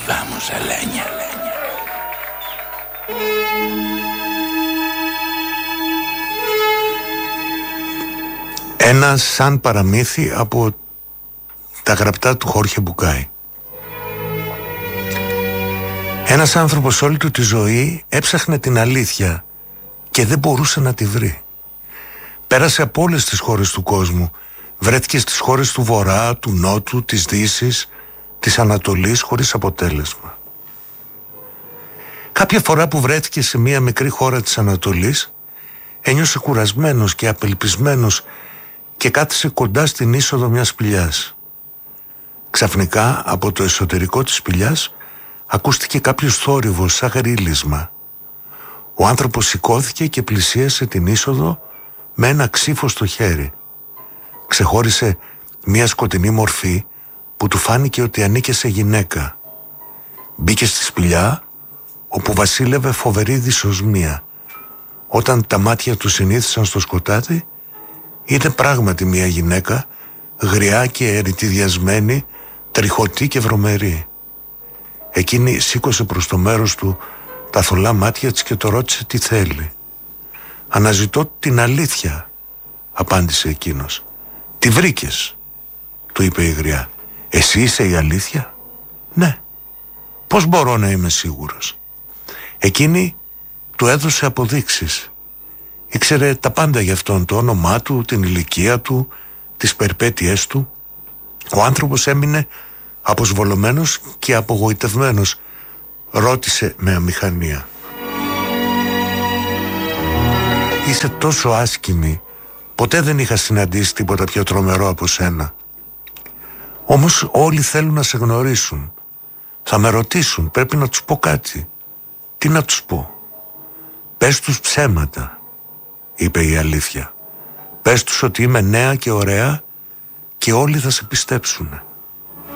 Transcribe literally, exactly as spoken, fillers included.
Vamos, Αλένια. Ένα σαν παραμύθι από τα γραπτά του Χόρχε Μπουκάη. Ένας άνθρωπος όλη του τη ζωή έψαχνε την αλήθεια και δεν μπορούσε να τη βρει. Πέρασε από όλες τις χώρες του κόσμου. Βρέθηκε στις χώρες του Βορρά, του Νότου, της Δύσης, της Ανατολής, χωρίς αποτέλεσμα. Κάποια φορά που βρέθηκε σε μια μικρή χώρα της Ανατολής, ένιωσε κουρασμένος και απελπισμένος και κάθισε κοντά στην είσοδο μιας σπηλιάς. Ξαφνικά από το εσωτερικό της σπηλιάς ακούστηκε κάποιος θόρυβος σαν γρίλισμα. Ο άνθρωπος σηκώθηκε και πλησίασε την είσοδο με ένα ξύφο στο χέρι. Ξεχώρισε μια σκοτεινή μορφή που του φάνηκε ότι ανήκε σε γυναίκα. Μπήκε στη σπηλιά όπου βασίλευε φοβερή δυσοσμία. Όταν τα μάτια του συνήθισαν στο σκοτάδι, είδε πράγματι μια γυναίκα γριά και ερητιδιασμένη, τριχωτή και βρωμερή. Εκείνη σήκωσε προς το μέρος του τα θολά μάτια της και το ρώτησε τι θέλει. «Αναζητώ την αλήθεια», απάντησε εκείνος. «Τι βρήκες?» του είπε η γριά. «Εσύ είσαι η αλήθεια?» «Ναι». «Πώς μπορώ να είμαι σίγουρος?» Εκείνη του έδωσε αποδείξεις. Ήξερε τα πάντα για αυτόν, το όνομά του, την ηλικία του, τις περιπέτειές του. Ο άνθρωπος έμεινε αποσβολωμένος και απογοητευμένος. Ρώτησε με αμηχανία. «Είσαι τόσο άσκημη, ποτέ δεν είχα συναντήσει τίποτα πιο τρομερό από σένα. Όμως όλοι θέλουν να σε γνωρίσουν. Θα με ρωτήσουν, πρέπει να τους πω κάτι. Τι να τους πω?» «Πες τους ψέματα», είπε η αλήθεια. «Πες τους ότι είμαι νέα και ωραία και όλοι θα σε πιστέψουν».